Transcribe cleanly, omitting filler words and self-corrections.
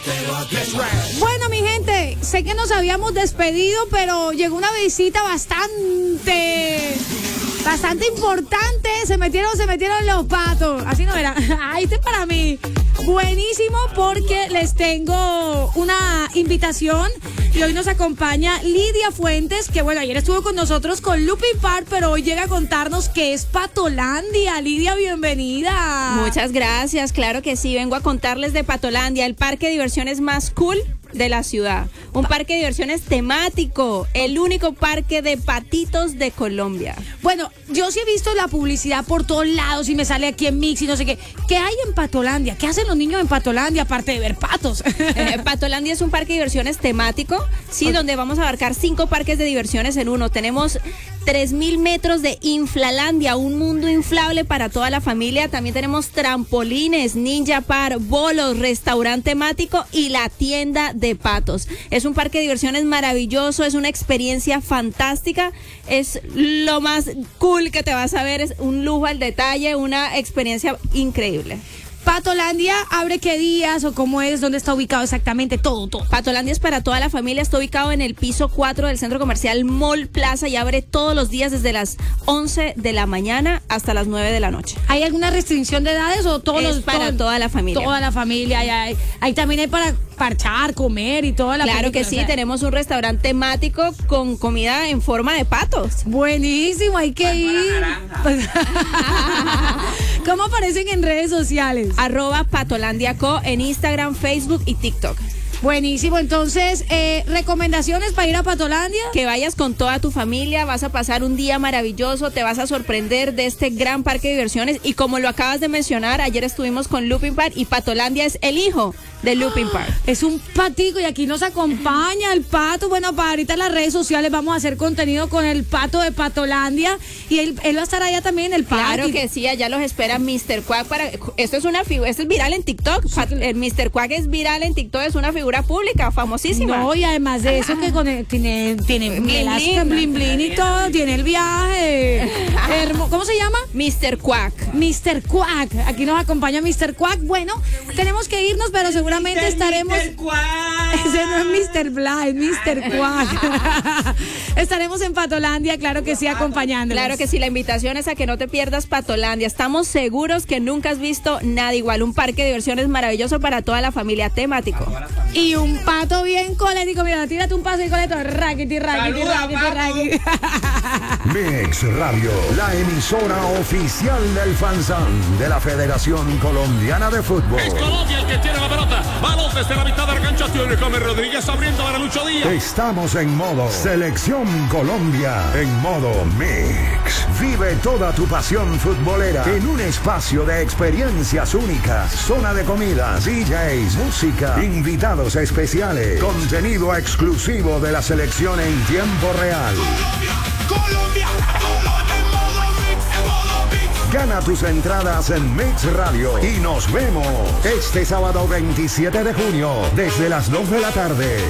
Bueno, mi gente, sé que nos habíamos despedido, pero llegó una visita bastante importante. Se metieron los patos. Así no era. Ahí está para mí. Buenísimo, porque les tengo una invitación y hoy nos acompaña Lidia Fuentes, que bueno, ayer estuvo con nosotros con Lupin Park, pero hoy llega a contarnos qué es Patolandia. Lidia, bienvenida. Muchas gracias, claro que sí, vengo a contarles de Patolandia, el parque de diversiones más cool de la ciudad. Un parque de diversiones temático, el único parque de patitos de Colombia. Bueno, yo sí he visto la publicidad por todos lados y me sale aquí en Mix y no sé qué. ¿Qué hay en Patolandia? ¿Qué hacen los niños en Patolandia aparte de ver patos? Patolandia es un parque de diversiones temático, sí, okay, donde vamos a abarcar 5 parques de diversiones en uno. Tenemos 3.000 metros de Inflalandia, un mundo inflable para toda la familia. También tenemos trampolines, ninja park, bolos, restaurante temático y la tienda de patos. Es un parque de diversiones maravilloso, es una experiencia fantástica, es lo más cool que te vas a ver, es un lujo al detalle, una experiencia increíble. Patolandia abre qué días o cómo es, dónde está ubicado exactamente, todo. Patolandia es para toda la familia, está ubicado en el piso 4 del centro comercial Mall Plaza y abre todos los días desde las 11 de la mañana hasta las 9 de la noche. ¿Hay alguna restricción de edades o para toda la familia? Toda la familia, ahí también hay para parchar, comer y toda la Claro que sí, tenemos un restaurante temático con comida en forma de patos. Buenísimo, hay que ir. ¿Cómo aparecen en redes sociales? @patolandiaco en Instagram, Facebook y TikTok. Buenísimo, entonces, ¿recomendaciones para ir a Patolandia? Que vayas con toda tu familia, vas a pasar un día maravilloso, te vas a sorprender de este gran parque de diversiones y como lo acabas de mencionar, ayer estuvimos con Lupin Park y Patolandia es el hijo de Lupin Park. Es un patico y aquí nos acompaña el pato. Bueno, para ahorita en las redes sociales vamos a hacer contenido con el pato de Patolandia y él va a estar allá también en el parque. Claro que sí, allá los espera Mr. Quack esto es viral en TikTok. El Mr. Quack es viral en TikTok, es una figura pública, famosísima. No, y además de eso que tiene bling bling y todo, tiene el viaje. ¿Cómo se llama? Mr. Quack. Mr. Quack. Aquí nos acompaña Mr. Quack. Bueno, tenemos que irnos, pero seguramente estaremos. Mr. Quack. Ese no es Mr. Blah, es Mr. Quack. Estaremos en Patolandia, claro que sí, acompañándonos. Claro que sí, la invitación es a que no te pierdas Patolandia. Estamos seguros que nunca has visto nada igual. Un parque de diversiones maravilloso para toda la familia, temático. Y un pato bien colético. Mira, tírate un paso y coleto. Raquiti. Mix Radio, la emisora oficial del FanZón de la Federación Colombiana de Fútbol. Es Colombia el que tiene la pelota. Balón desde la mitad de la cancha. Tiene James Rodríguez abriendo para Lucho Díaz. Estamos en modo Selección Colombia, en modo Mix. Vive toda tu pasión futbolera en un espacio de experiencias únicas. Zona de comidas, DJs, música, invitados especiales, contenido exclusivo de la selección en tiempo real. Colombia. Gana tus entradas en Mix Radio y nos vemos este sábado 27 de junio desde las 2 de la tarde